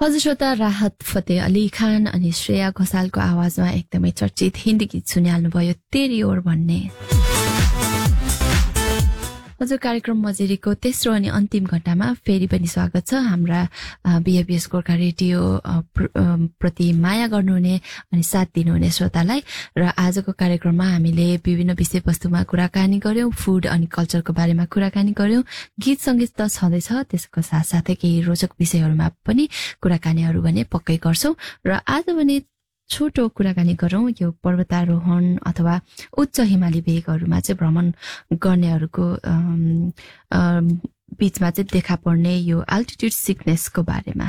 हजुर श्रोता, राहत फतेह अली खान अनि श्रेया घोषालको आवाजमा एकदमै चर्चित हिन्दी गीत सुनिहाल्नुभयो, तेरी ओर भन्ने। हजुर, कार्यक्रम मजेरीको तेस्रो अनि अन्तिम घण्टामा फेरि पनि स्वागत छ। हाम्रा बीएफएस गोर्खा रेडियो प्रति माया गर्नुहुने अनि साथ दिनुहुने श्रोतालाई। र आजको कार्यक्रममा हामीले विभिन्न विषयवस्तुमा कुराकानी गर्यौं, फुड अनि कल्चरको बारेमा कुराकानी गर्यौं। गीत संगीत त छँदैछ, त्यसको साथसाथै केही रोचक विषयहरूमा पनि कुराकानीहरू भने पक्कै गर्छौं। र आज भने छोटो कुराकानी गरौं यो पर्वतारोहण अथवा उच्च हिमाली भेगहरूमा चाहिँ भ्रमण गर्नेहरूको बीचमा चाहिँ देखा पर्ने यो अल्टिट्युड सिकनेसको बारेमा।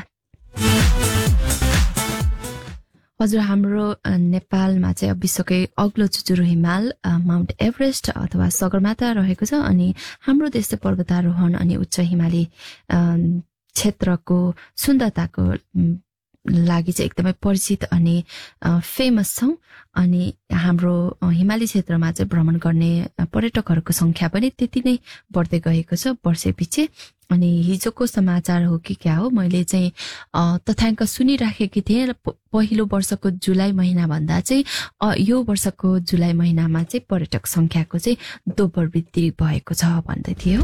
हजुर, हाम्रो नेपालमा चाहिँ विश्वकै अग्लो चुचुरो हिमाल माउन्ट एभरेस्ट अथवा सगरमाथा रहेको छ अनि हाम्रो देश चाहिँ पर्वतारोहण अनि उच्च हिमाली क्षेत्रको सुन्दरताको लागि चाहिँ एकदमै परिचित अनि फेमस छौं। अनि हाम्रो हिमाली क्षेत्रमा चाहिँ भ्रमण गर्ने पर्यटकहरूको संख्या पनि त्यति नै बढ्दै गएको छ वर्षैपछि। अनि हिजोको समाचार हो कि क्या हो, मैले चाहिँ तथ्याङ्क सुनिराखेकी थिएँ। पहिलो वर्षको जुलाई महिना भन्दा चाहिँ यो वर्षको जुलाई महिनामा चाहिँ पर्यटक संख्याको चाहिँ दोब्बर वृद्धि भएको छ भन्दै थियो।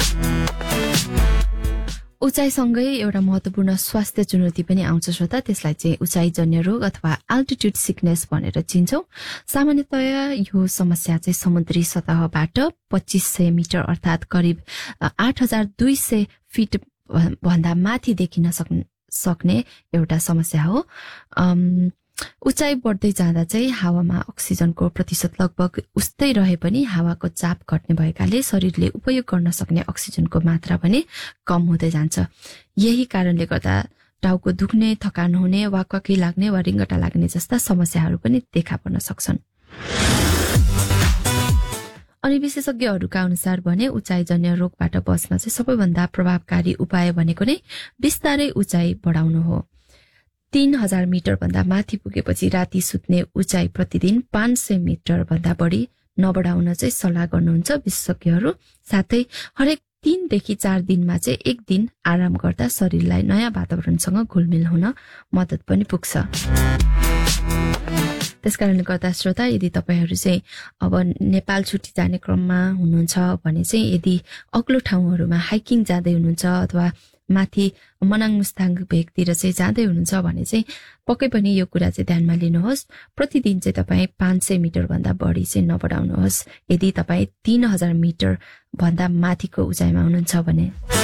उचाइसँगै एउटा महत्वपूर्ण स्वास्थ्य चुनौती पनि आउँछ श्रोता, त्यसलाई चाहिँ उचाइजन्य रोग अथवा अल्टिट्युड सिकनेस भनेर चिन्छौं। सामान्यतया यो समस्या चाहिँ समुद्री सतहबाट 2500 मिटर अर्थात करिब 8200 फिट भन्दा माथि देखिन सक्ने एउटा समस्या हो। उचाइ बढ्दै जाँदा चाहिँ हावामा अक्सिजनको प्रतिशत लगभग उस्तै रहे पनि हावाको चाप घट्ने भएकाले शरीरले उपयोग गर्न सक्ने अक्सिजनको मात्रा पनि कम हुँदै जान्छ। यही कारणले गर्दा टाउको दुख्ने, थकान हुने, वाकवाकी लाग्ने वा रिङ्गटा लाग्ने जस्ता समस्याहरू पनि देखा पर्न सक्छन्। अनि विशेषज्ञहरूका अनुसार भने उचाइजन्य रोगबाट बच्न चाहिँ सबैभन्दा प्रभावकारी उपाय भनेको नै बिस्तारै उचाइ बढाउनु हो। 3000 मिटर भन्दा माथि पुगेपछि राति सुत्ने उचाइ प्रतिदिन 500 मिटर भन्दा बढी नबढाउन चाहिँ सल्लाह गर्नुहुन्छ विशेषज्ञहरू। साथै हरेक 3 देखि 4 दिनमा चाहिँ एक दिन आराम गर्दा शरीरलाई नयाँ वातावरणसँग घुलमिल हुन मद्दत पनि पुग्छ। त्यसकारणले गर्दा श्रोता, यदि तपाईहरू चाहिँ अब नेपाल छुट्टी जाने क्रममा हुनुहुन्छ भने चाहिँ यदि अग्लो ठाउँहरूमा हाइकिङ जाँदै हुनुहुन्छ अथवा माथि मनाङ मुस्ताङ भेगतिर चाहिँ जाँदै हुनुहुन्छ भने चाहिँ पक्कै पनि यो कुरा चाहिँ ध्यानमा लिनुहोस्। प्रतिदिन चाहिँ तपाईँ 500 मिटर भन्दा बढी चाहिँ नबढाउनुहोस् यदि तपाईँ 3000 मिटर भन्दा माथिको उचाइमा हुनुहुन्छ भने।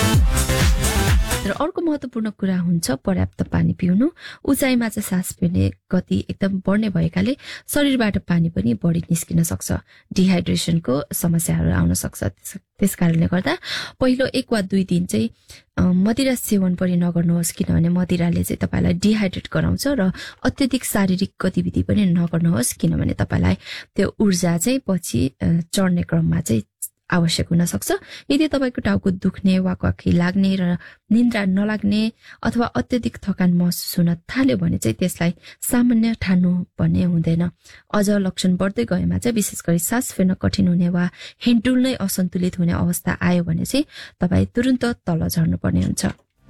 र अर्को महत्वपूर्ण कुरा हुन्छ पर्याप्त पानी पिउनु। उचाइमा चाहिँ सास फेर्ने गति एकदम बढ्ने भएकाले शरीरबाट पानी पनि बढी निस्किन सक्छ। डिहाइड्रेसनको समस्याहरू आउन सक्छ। त्यसकारणले गर्दा पहिलो 1 वा 2 दिन चाहिँ मदिरा सेवन पनि नगर्नुहोस्, किनभने मदिराले चाहिँ तपाईलाई डिहाइड्रेट गराउँछ। र अत्यधिक शारीरिक गतिविधि पनि नगर्नुहोस्, किनभने तपाईलाई त्यो ऊर्जा चाहिँ पछि चढ्ने क्रममा चाहिँ आवश्यक हुन सक्छ। यदि तपाईको टाउको दुख्ने, वाकवाकी लाग्ने र निन्द्रा नलाग्ने अथवा अत्यधिक थकान महसुस हुन थाल्यो भने चाहिँ त्यसलाई सामान्य ठान्नु भन्ने हुँदैन। अझ लक्षण बढ्दै गएमा चाहिँ विशेष गरी सास फेर्न कठिन हुने वा हेन्टुल नै असन्तुलित हुने अवस्था आयो भने चाहिँ तपाईँ तुरुन्त तल झर्नु पर्ने हुन्छ।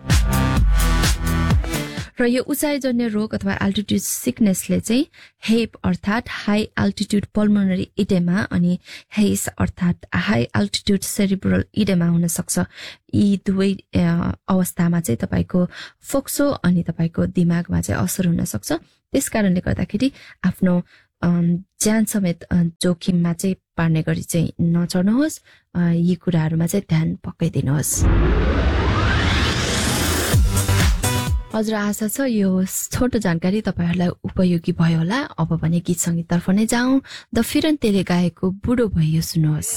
र यो उचाइजन्य रोग अथवा अल्टिट्युड सिकनेसले चाहिँ हेप अर्थात हाई अल्टिट्युड पल्मोनरी इडेमा अनि हेस अर्थात हाई अल्टिट्युड सेरिब्रल इडेमा हुन सक्छ। यी दुवै अवस्थामा चाहिँ तपाईको फोक्सो अनि तपाईको दिमागमा चाहिँ असर हुन सक्छ। त्यसकारणले गर्दाखेरि आफ्नो ज्यान समेत जोखिममा चाहिँ पार्ने गरी चाहिँ नचढ्नुहोस्। यी कुराहरूमा चाहिँ ध्यान पक्कै दिनुहोस्। हजुर, आशा छ यो छोटो जानकारी तपाईहरूलाई उपयोगी भयो होला। अब भने गीत संगीततर्फ नै जाउँ। द फिरन तेरे गाएको बुढो भइयो सुन्नुहोस्।